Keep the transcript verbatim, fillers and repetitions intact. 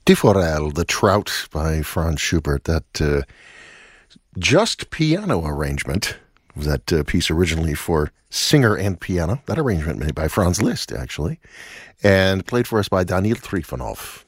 Die Forelle, The Trout by Franz Schubert. That uh, just piano arrangement, that uh, piece originally for singer and piano, that arrangement made by Franz Liszt, actually, and played for us by Daniil Trifonov.